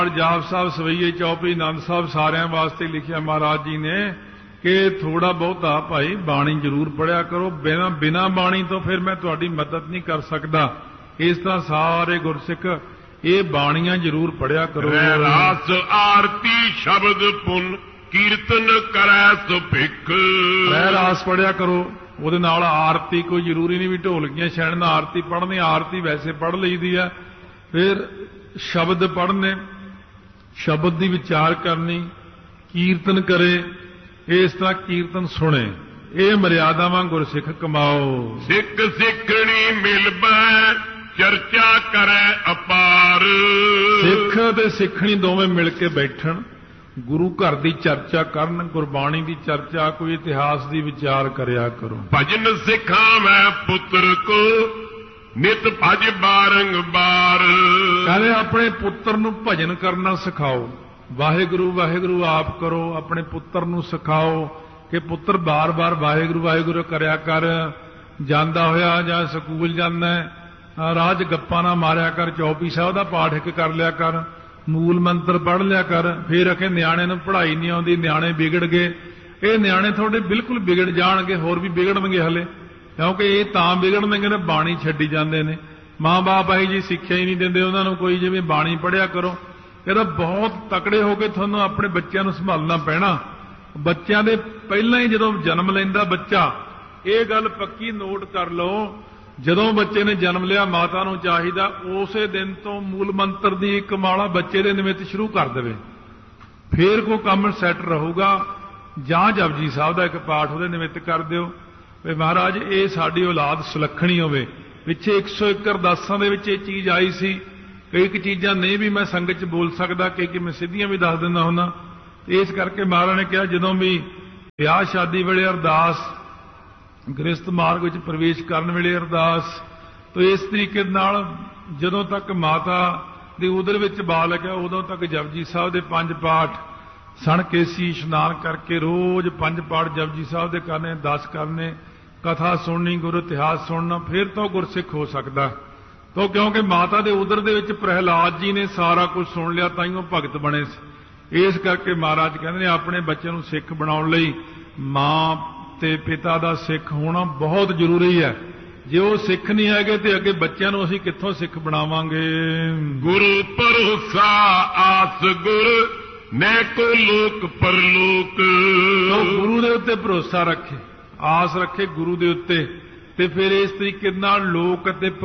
ਜਾਪ ਸਾਹਿਬ ਸਵਈਏ ਚੌਪਈ ਆਨੰਦ ਸਾਹਿਬ ਸਾਰਿਆਂ ਵਾਸਤੇ ਲਿਖਿਆ ਮਹਾਰਾਜ ਜੀ ਨੇ ਕਿ ਥੋੜਾ ਬਹੁਤਾ ਭਾਈ ਬਾਣੀ ਜ਼ਰੂਰ ਪੜਿਆ ਕਰੋ। ਬਿਨਾਂ ਬਾਣੀ ਤੋਂ ਫਿਰ ਮੈਂ ਤੁਹਾਡੀ ਮਦਦ ਨਹੀਂ ਕਰ ਸਕਦਾ। ਇਸ ਤਰ੍ਹਾਂ ਸਾਰੇ ਗੁਰਸਿੱਖ ਇਹ ਬਾਣੀਆਂ ਜ਼ਰੂਰ ਪੜਿਆ ਕਰੋ। ਰਾਸ ਆਰਤੀ ਸ਼ਬਦ ਪੁੰਨ ਕੀਰਤਨ ਕਰੈ ਸੁਭਿਖ। ਰਹਿ ਰਾਸ ਪੜਿਆ ਕਰੋ। ਉਹਦੇ ਨਾਲ ਆਰਤੀ ਕੋਈ ਜ਼ਰੂਰੀ ਨਹੀਂ ਵੀ ਢੋਲਕੀਆਂ ਛੇੜਨਾ ਆਰਤੀ ਪੜ੍ਹਨੀ। ਆਰਤੀ ਵੈਸੇ ਪੜ੍ਹ ਲਈਦੀ ਆ। ਫਿਰ ਸ਼ਬਦ ਪੜ੍ਹਨੇ, ਸ਼ਬਦ ਦੀ ਵਿਚਾਰ ਕਰਨੀ, ਕੀਰਤਨ ਕਰੇ। ਇਸ ਤਰ੍ਹਾਂ ਕੀਰਤਨ ਸੁਣੇ। ਇਹ ਮਰਿਆਦਾਵਾਂ ਗੁਰਸਿੱਖ ਕਮਾਓ। ਸਿੱਖ ਸਿੱਖਣੀ ਮਿਲਬੈ ਚਰਚਾ ਕਰੈ ਅਪਾਰ। ਸਿੱਖ ਤੇ ਸਿੱਖਣੀ ਦੋਵੇਂ ਮਿਲ ਕੇ ਬੈਠਣ, ਗੁਰੂ ਘਰ ਦੀ ਚਰਚਾ ਕਰਨ, ਗੁਰਬਾਣੀ ਦੀ ਚਰਚਾ, ਕੋਈ ਇਤਿਹਾਸ ਦੀ ਵਿਚਾਰ ਕਰਿਆ ਕਰੋ। ਭਜਨ ਸਿਖਾਵੈ ਪੁੱਤਰ ਕੋ ਨਿਤ ਭਜ ਬਾਰੰਬਾਰ। ਕਹਿੰਦੇ ਆਪਣੇ ਪੁੱਤਰ ਨੂੰ ਭਜਨ ਕਰਨਾ ਸਿਖਾਓ। ਵਾਹਿਗੁਰੂ ਵਾਹਿਗੁਰੂ ਆਪ ਕਰੋ, ਆਪਣੇ ਪੁੱਤਰ ਨੂੰ ਸਿਖਾਓ ਕਿ ਪੁੱਤਰ ਬਾਰ-ਬਾਰ ਵਾਹਿਗੁਰੂ ਵਾਹਿਗੁਰੂ ਕਰਿਆ ਕਰ। ਜਾਂਦਾ ਹੋਇਆ ਜਾਂ ਸਕੂਲ ਜਾਂਦਾ ਰਾਜ ਗੱਪਾਂ ਨਾ ਮਾਰਿਆ ਕਰ। ਚੌਪਈ ਸਾਹਿਬ ਦਾ ਪਾਠ ਇੱਕ ਕਰ ਲਿਆ ਕਰ, ਮੂਲ ਮੰਤਰ ਪੜ੍ਹ ਲਿਆ ਕਰ। ਫਿਰ ਅਖੇ ਨਿਆਣੇ ਨੂੰ ਪੜ੍ਹਾਈ ਨਹੀਂ ਆਉਂਦੀ, ਨਿਆਣੇ ਵਿਗੜ ਗਏ। ਇਹ ਨਿਆਣੇ ਤੁਹਾਡੇ ਬਿਲਕੁਲ ਵਿਗੜ ਜਾਣਗੇ, ਹੋਰ ਵੀ ਵਿਗੜਨਗੇ ਹਲੇ, ਕਿਉਂਕਿ ਇਹ ਤਾਂ ਵਿਗੜਨਗੇ ਨੇ ਬਾਣੀ ਛੱਡੀ ਜਾਂਦੇ ਨੇ। ਮਾਂ-ਬਾਪ ਆਹੀ ਜੀ ਸਿੱਖਿਆ ਹੀ ਨਹੀਂ ਦਿੰਦੇ ਉਹਨਾਂ ਨੂੰ ਕੋਈ, ਜਿਵੇਂ ਬਾਣੀ ਪੜ੍ਹਿਆ ਕਰੋ। ਇਹਦਾ ਬਹੁਤ ਤਕੜੇ ਹੋ ਕੇ ਤੁਹਾਨੂੰ ਆਪਣੇ ਬੱਚਿਆਂ ਨੂੰ ਸੰਭਾਲਣਾ ਪੈਣਾ। ਬੱਚਿਆਂ ਦੇ ਪਹਿਲਾਂ ਹੀ ਜਦੋਂ ਜਨਮ ਲੈਂਦਾ ਬੱਚਾ, ਇਹ ਗੱਲ ਪੱਕੀ ਨੋਟ ਕਰ ਲਓ, ਜਦੋਂ ਬੱਚੇ ਨੇ ਜਨਮ ਲਿਆ ਮਾਤਾ ਨੂੰ ਚਾਹੀਦਾ ਉਸੇ ਦਿਨ ਤੋਂ ਮੂਲ ਮੰਤਰ ਦੀ ਇੱਕ ਮਾਲਾ ਬੱਚੇ ਦੇ ਨਿਮਿਤ ਸ਼ੁਰੂ ਕਰ ਦੇਵੇ। ਫੇਰ ਕੋਈ ਕੰਮ ਸੈੱਟ ਰਹੂਗਾ। ਜਾਂ ਜਪਜੀ ਸਾਹਿਬ ਦਾ ਇੱਕ ਪਾਠ ਉਹਦੇ ਨਿਮਿਤ ਕਰ ਦਿਓ ਵੀ ਮਹਾਰਾਜ ਇਹ ਸਾਡੀ ਔਲਾਦ ਸੁਲੱਖਣੀ ਹੋਵੇ। ਪਿੱਛੇ 101 ਅਰਦਾਸਾਂ ਦੇ ਵਿੱਚ ਇਹ ਚੀਜ਼ ਆਈ ਸੀ। ਕਈ ਕੁ ਚੀਜ਼ਾਂ ਨਹੀਂ ਵੀ ਮੈਂ ਸੰਗਤ 'ਚ ਬੋਲ ਸਕਦਾ, ਕਿ ਮੈਂ ਸਿੱਧੀਆਂ ਵੀ ਦੱਸ ਦਿੰਦਾ ਹੁੰਦਾ। ਇਸ ਕਰਕੇ ਮਹਾਰਾਜ ਨੇ ਕਿਹਾ ਜਦੋਂ ਵੀ ਵਿਆਹ ਸ਼ਾਦੀ ਵੇਲੇ ਅਰਦਾਸ, ਗ੍ਰਸਥ ਮਾਰਗ ਵਿੱਚ ਪ੍ਰਵੇਸ਼ ਕਰਨ ਵੇਲੇ ਅਰਦਾਸ, ਤਾਂ ਇਸ ਤਰੀਕੇ ਨਾਲ ਜਦੋਂ ਤੱਕ ਮਾਤਾ ਦੇ ਉਦਰ ਵਿੱਚ ਬਾਲਕ ਹੈ ਉਦੋਂ ਤੱਕ ਜਪਜੀ ਸਾਹਿਬ ਦੇ 5 ਪਾਠ, ਸਣ ਕੇਸੀ ਇਸ਼ਨਾਨ ਕਰਕੇ ਰੋਜ਼ 5 ਪਾਠ ਜਪਜੀ ਸਾਹਿਬ ਦੇ ਕਰਨੇ, 10 ਕਰਨੇ, ਕਥਾ ਸੁਣਨੀ, ਗੁਰ ਇਤਿਹਾਸ ਸੁਣਨਾ, ਫਿਰ ਤਾਂ ਗੁਰਸਿੱਖ ਹੋ ਸਕਦਾ। ਤਾਂ ਕਿਉਂਕਿ ਮਾਤਾ ਦੇ ਉਦਰ ਦੇ ਵਿੱਚ ਪ੍ਰਹਿਲਾਦ ਜੀ ਨੇ ਸਾਰਾ ਕੁਝ ਸੁਣ ਲਿਆ, ਤਾਂ ਹੀ ਉਹ ਭਗਤ ਬਣੇ ਸੀ। ਇਸ ਕਰਕੇ ਮਹਾਰਾਜ ਕਹਿੰਦੇ ਨੇ ਆਪਣੇ ਬੱਚਿਆਂ ਨੂੰ ਸਿੱਖ ਬਣਾਉਣ ਲਈ ਮਾਂ ਤੇ ਪਿਤਾ ਦਾ ਸਿੱਖ ਹੋਣਾ ਬਹੁਤ ਜ਼ਰੂਰੀ ਹੈ। ਜੇ ਉਹ ਸਿੱਖ ਨਹੀਂ ਹੈਗੇ ਤੇ ਅੱਗੇ ਬੱਚਿਆਂ ਨੂੰ ਅਸੀਂ ਕਿੱਥੋਂ ਸਿੱਖ ਬਣਾਵਾਂਗੇ। ਗੁਰੂ ਭਰੋਸਾ ਆਸ ਗੁਰ ਨੈ ਕੋ ਲੋਕ ਪਰਲੋਕ। ਗੁਰੂ ਦੇ ਉੱਤੇ ਭਰੋਸਾ ਰੱਖੇ, ਆਸ ਰੱਖੇ ਗੁਰੂ ਦੇ ਉੱਤੇ, ਤੇ ਫਿਰ ਇਸ ਤਰੀਕੇ ਨਾਲ ਲੋਕ ਅਤੇ